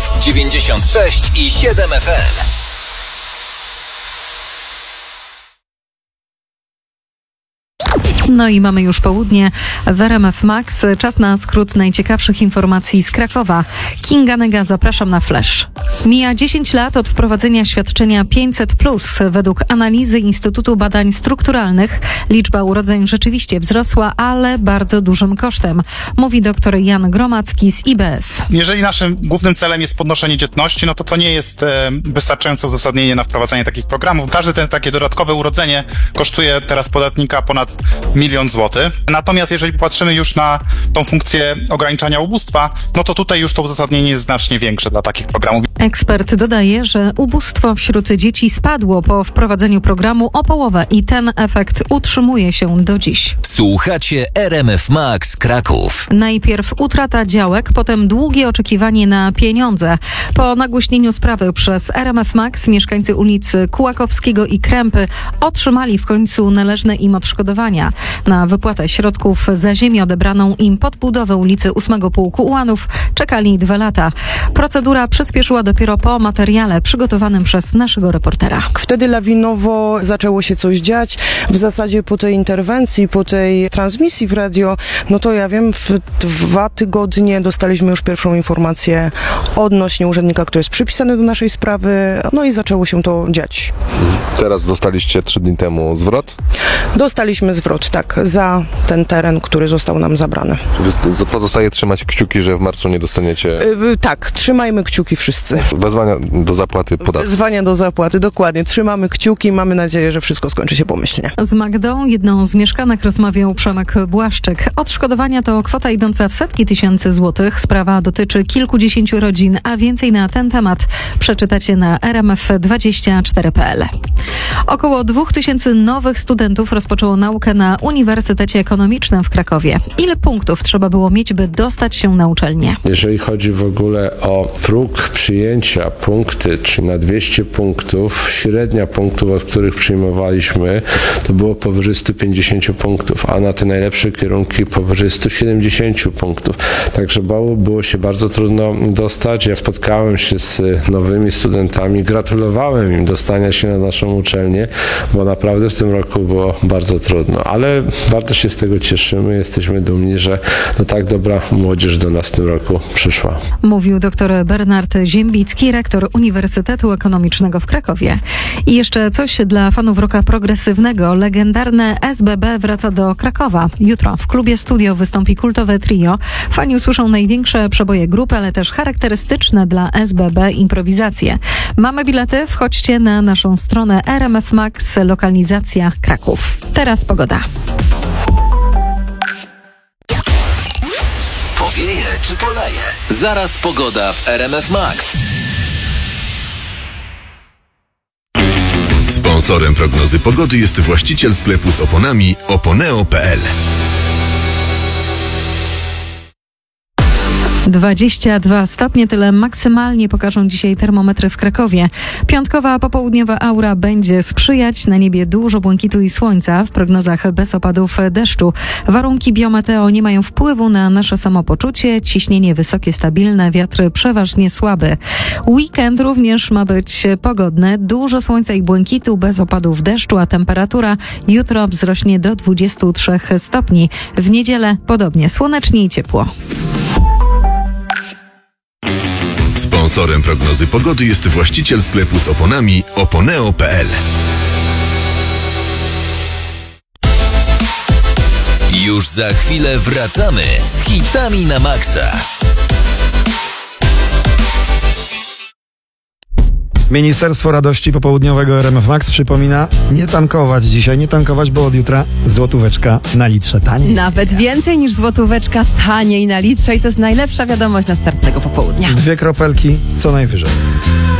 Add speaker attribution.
Speaker 1: Kraków 96,7 FM.
Speaker 2: No i mamy już południe w RMF Max. Czas na skrót najciekawszych informacji z Krakowa. Kinga Nega, zapraszam na flash. Mija 10 lat od wprowadzenia świadczenia 500+. Według analizy Instytutu Badań Strukturalnych liczba urodzeń rzeczywiście wzrosła, ale bardzo dużym kosztem, mówi dr Jan Gromacki z IBS.
Speaker 3: Jeżeli naszym głównym celem jest podnoszenie dzietności, no to nie jest wystarczające uzasadnienie na wprowadzanie takich programów. Każde takie dodatkowe urodzenie kosztuje teraz podatnika ponad 1 000 000 złotych. Natomiast jeżeli popatrzymy już na tą funkcję ograniczania ubóstwa, no to tutaj już to uzasadnienie jest znacznie większe dla takich programów.
Speaker 2: Ekspert dodaje, że ubóstwo wśród dzieci spadło po wprowadzeniu programu o połowę i ten efekt utrzymuje się do dziś.
Speaker 1: Słuchacie RMF Max Kraków.
Speaker 2: Najpierw utrata działek, potem długie oczekiwanie na pieniądze. Po nagłośnieniu sprawy przez RMF Max mieszkańcy ulicy Kułakowskiego i Krępy otrzymali w końcu należne im odszkodowania. Na wypłatę środków za ziemię odebraną im pod budowę ulicy 8 Pułku Ułanów czekali 2 lata. Procedura przyspieszyła dopiero po materiale przygotowanym przez naszego reportera.
Speaker 4: Wtedy lawinowo zaczęło się coś dziać. W zasadzie po tej interwencji, po tej transmisji w radio, no to ja wiem, w 2 tygodnie dostaliśmy już pierwszą informację odnośnie urzędnika, który jest przypisany do naszej sprawy, no i zaczęło się to dziać.
Speaker 5: Teraz dostaliście 3 dni temu zwrot?
Speaker 4: Dostaliśmy zwrot, tak, za ten teren, który został nam zabrany.
Speaker 5: Pozostaje trzymać kciuki, że w marcu nie dostaniecie...
Speaker 4: Tak, trzymajmy kciuki wszyscy.
Speaker 5: Wezwania do zapłaty podatku.
Speaker 4: Wezwania do zapłaty, dokładnie. Trzymamy kciuki, mamy nadzieję, że wszystko skończy się pomyślnie.
Speaker 2: Z Magdą, jedną z mieszkanek, rozmawiał Przemek Błaszczyk. Odszkodowania to kwota idąca w setki tysięcy złotych. Sprawa dotyczy kilkudziesięciu rodzin, a więcej na ten temat przeczytacie na rmf24.pl. Około 2000 nowych studentów rozpoczęło naukę na Uniwersytecie Ekonomicznym w Krakowie. Ile punktów trzeba było mieć, by dostać się na uczelnię?
Speaker 6: Jeżeli chodzi w ogóle o próg przyjęcia, punkty, czyli na 200 punktów, średnia punktów, od których przyjmowaliśmy, to było powyżej 150 punktów, a na te najlepsze kierunki powyżej 170 punktów. Także było się bardzo trudno dostać. Ja spotkałem się z nowymi studentami, gratulowałem im dostania się na naszą uczelnię, bo naprawdę w tym roku było bardzo trudno, ale bardzo się z tego cieszymy, jesteśmy dumni, że tak dobra młodzież do nas w tym roku przyszła.
Speaker 2: Mówił dr Bernard Ziembicki, rektor Uniwersytetu Ekonomicznego w Krakowie. I jeszcze coś dla fanów rocka progresywnego. Legendarne SBB wraca do Krakowa. Jutro w klubie Studio wystąpi kultowe trio. Fani usłyszą największe przeboje grupy, ale też charakterystyczne dla SBB improwizacje. Mamy bilety? Wchodźcie na naszą stronę RMF Max, lokalizacja Kraków. Teraz pogoda.
Speaker 1: Powieje czy poleje? Zaraz pogoda w RMF Max. Sponsorem prognozy pogody jest właściciel sklepu z oponami Oponeo.pl.
Speaker 2: 22 stopnie, tyle maksymalnie pokażą dzisiaj termometry w Krakowie. Piątkowa popołudniowa aura będzie sprzyjać, na niebie dużo błękitu i słońca, w prognozach bez opadów deszczu. Warunki biometeo nie mają wpływu na nasze samopoczucie, ciśnienie wysokie, stabilne, wiatr przeważnie słaby. Weekend również ma być pogodny, dużo słońca i błękitu, bez opadów deszczu, a temperatura jutro wzrośnie do 23 stopni. W niedzielę podobnie słonecznie i ciepło.
Speaker 1: Sponsorem prognozy pogody jest właściciel sklepu z oponami Oponeo.pl. Już za chwilę wracamy z hitami na maksa.
Speaker 7: Ministerstwo Radości Popołudniowego RMF Max przypomina nie tankować, bo od jutra złotóweczka na litrze taniej.
Speaker 8: Nawet więcej niż złotóweczka taniej na litrze i to jest najlepsza wiadomość na start tego popołudnia.
Speaker 7: 2 kropelki co najwyżej.